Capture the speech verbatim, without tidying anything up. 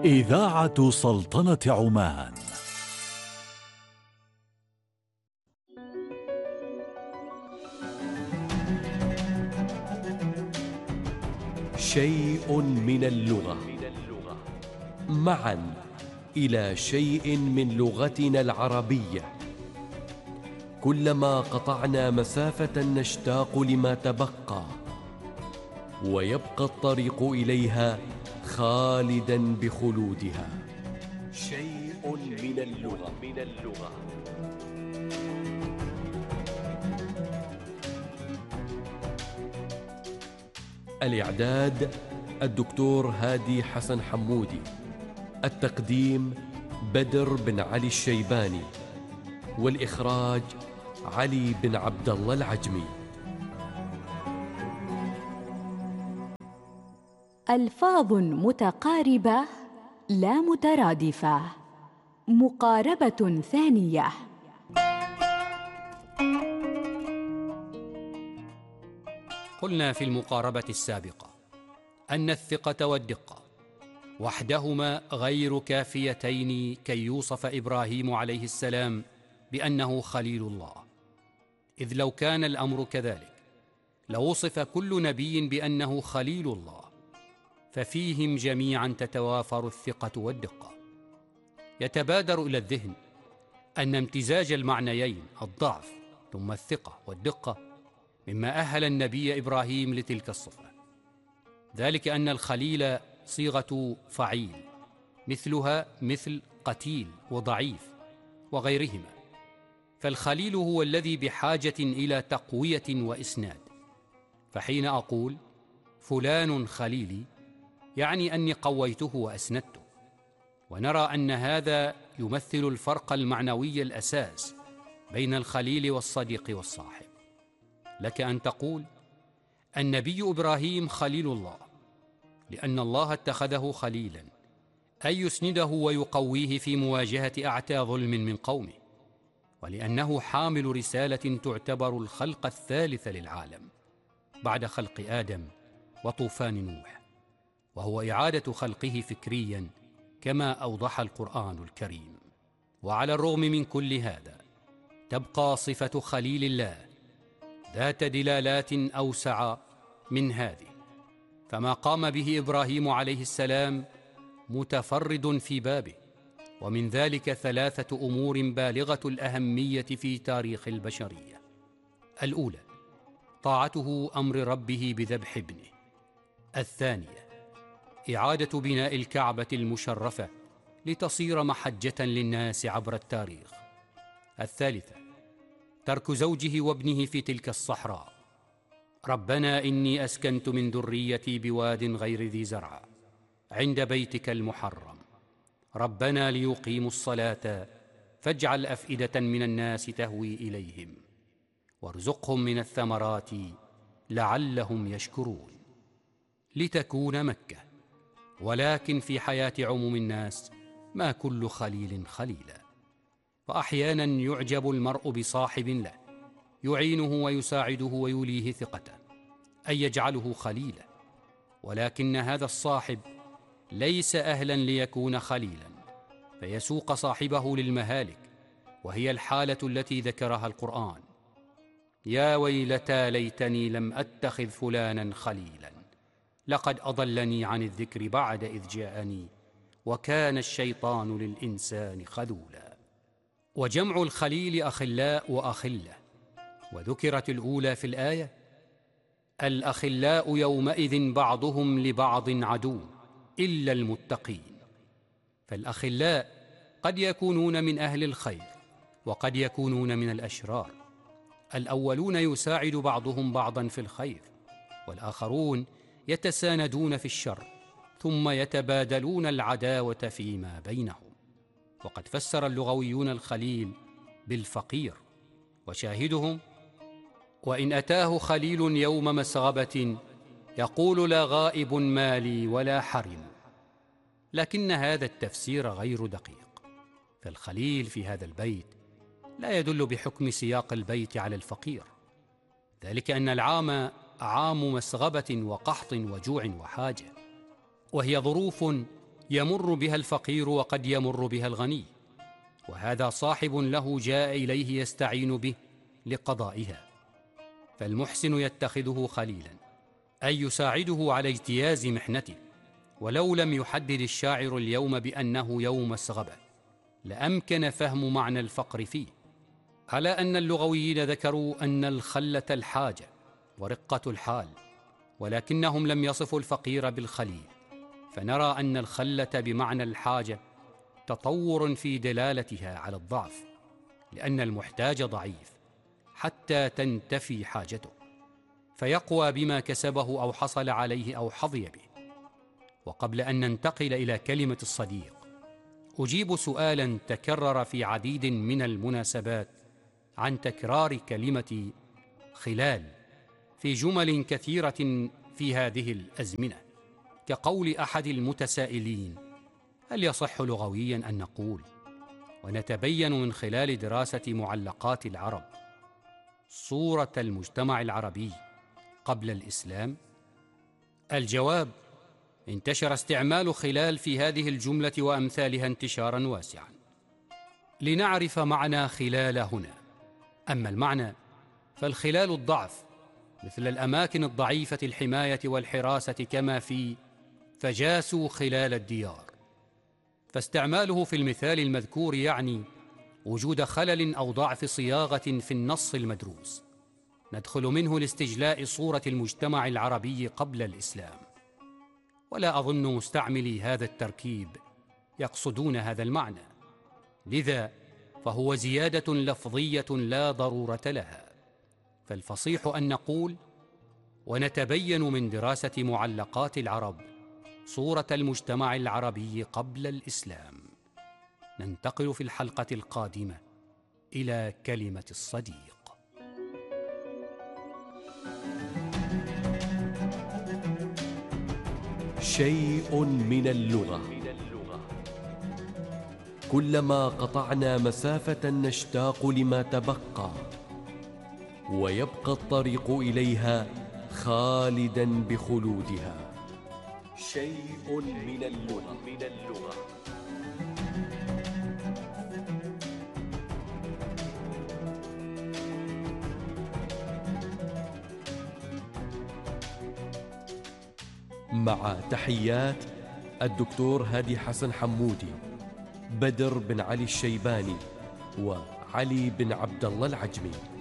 إذاعة سلطنة عمان. شيء من اللغة، معا إلى شيء من لغتنا العربية. كلما قطعنا مسافة نشتاق لما تبقى، ويبقى الطريق إليها خالدا بخلودها. شيء من اللغة. من اللغة. الإعداد الدكتور هادي حسن حمودي. التقديم بدر بن علي الشيباني. والإخراج علي بن عبد الله العجمي. ألفاظ متقاربة لا مترادفة. مقاربة ثانية. قلنا في المقاربة السابقة أن الثقة والدقة وحدهما غير كافيتين كي يوصف إبراهيم عليه السلام بأنه خليل الله، إذ لو كان الأمر كذلك لوصف كل نبي بأنه خليل الله، ففيهم جميعا تتوافر الثقة والدقة. يتبادر إلى الذهن أن امتزاج المعنيين الضعف ثم الثقة والدقة مما أهل النبي إبراهيم لتلك الصفة، ذلك أن الخليل صيغة فعيل، مثلها مثل قتيل وضعيف وغيرهما، فالخليل هو الذي بحاجة إلى تقوية وإسناد. فحين أقول فلان خليلي يعني أني قويته وأسندته، ونرى أن هذا يمثل الفرق المعنوي الأساس بين الخليل والصديق والصاحب. لك أن تقول النبي إبراهيم خليل الله لأن الله اتخذه خليلا، أي يسنده ويقويه في مواجهة أعتى ظلم من قومه، ولأنه حامل رسالة تعتبر الخلق الثالث للعالم بعد خلق آدم وطوفان نوح، وهو إعادة خلقه فكريا كما أوضح القرآن الكريم. وعلى الرغم من كل هذا تبقى صفة خليل الله ذات دلالات أوسع من هذه، فما قام به إبراهيم عليه السلام متفرد في بابه، ومن ذلك ثلاثة أمور بالغة الأهمية في تاريخ البشرية. الأولى طاعته أمر ربه بذبح ابنه. الثانية إعادة بناء الكعبة المشرفة لتصير محجة للناس عبر التاريخ. الثالثة ترك زوجه وابنه في تلك الصحراء. ربنا إني أسكنت من ذريتي بواد غير ذي زرع عند بيتك المحرم ربنا ليقيموا الصلاة فاجعل أفئدة من الناس تهوي إليهم وارزقهم من الثمرات لعلهم يشكرون. لتكون مكة، ولكن في حياة عموم الناس ما كل خليل خليلا، فأحيانا يعجب المرء بصاحب له يعينه ويساعده ويوليه ثقته أن يجعله خليلا، ولكن هذا الصاحب ليس أهلا ليكون خليلا فيسوق صاحبه للمهالك، وهي الحالة التي ذكرها القرآن: يا ويلتى ليتني لم أتخذ فلانا خليلا لقد أضلني عن الذكر بعد إذ جاءني وكان الشيطان للإنسان خذولا. وجمع الخليل أخلاء وأخلة، وذكرت الأولى في الآية: الأخلاء يومئذ بعضهم لبعض عدو إلا المتقين. فالأخلاء قد يكونون من أهل الخير وقد يكونون من الأشرار، الأولون يساعد بعضهم بعضا في الخير، والآخرون يتساندون في الشر ثم يتبادلون العداوة فيما بينهم. وقد فسر اللغويون الخليل بالفقير، وشاهدهم: وإن أتاه خليل يوم مسغبة يقول لا غائب مالي ولا حرم. لكن هذا التفسير غير دقيق، فالخليل في هذا البيت لا يدل بحكم سياق البيت على الفقير، ذلك أن العام عام مسغبة وقحط وجوع وحاجة، وهي ظروف يمر بها الفقير وقد يمر بها الغني، وهذا صاحب له جاء إليه يستعين به لقضائها، فالمحسن يتخذه خليلا، أي يساعده على اجتياز محنته. ولو لم يحدد الشاعر اليوم بأنه يوم السغبة لأمكن فهم معنى الفقر فيه، على أن اللغويين ذكروا أن الخلة الحاجة ورقة الحال، ولكنهم لم يصفوا الفقير بالخليل، فنرى أن الخلة بمعنى الحاجة تطور في دلالتها على الضعف، لأن المحتاج ضعيف حتى تنتفي حاجته، فيقوى بما كسبه أو حصل عليه أو حظي به. وقبل أن ننتقل إلى كلمة الصديق، أجيب سؤالا تكرر في عديد من المناسبات عن تكرار كلمة خلال في جمل كثيرة في هذه الأزمنة، كقول أحد المتسائلين: هل يصح لغويا أن نقول ونتبين من خلال دراسة معلقات العرب صورة المجتمع العربي قبل الإسلام؟ الجواب: انتشر استعمال خلال في هذه الجملة وأمثالها انتشارا واسعا. لنعرف معنى خلال هنا. أما المعنى فالخلال الضعف، مثل الأماكن الضعيفة الحماية والحراسة، كما في فجاسوا خلال الديار، فاستعماله في المثال المذكور يعني وجود خلل أو ضعف صياغة في النص المدروس، ندخل منه لاستجلاء صورة المجتمع العربي قبل الإسلام. ولا أظن مستعملي هذا التركيب يقصدون هذا المعنى، لذا فهو زيادة لفظية لا ضرورة لها. فالفصيح أن نقول: ونتبين من دراسة معلقات العرب صورة المجتمع العربي قبل الإسلام. ننتقل في الحلقة القادمة إلى كلمة الصديق. شيء من اللغة. كلما قطعنا مسافة نشتاق لما تبقى، ويبقى الطريق إليها خالدا بخلودها. شيء من اللغة. مع تحيات الدكتور هادي حسن حمودي، بدر بن علي الشيباني، وعلي بن عبد الله العجمي.